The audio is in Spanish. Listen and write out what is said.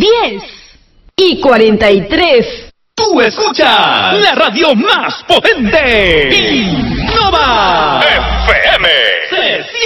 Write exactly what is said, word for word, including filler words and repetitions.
diez y cuarenta y tres. Tú escuchas la radio más potente.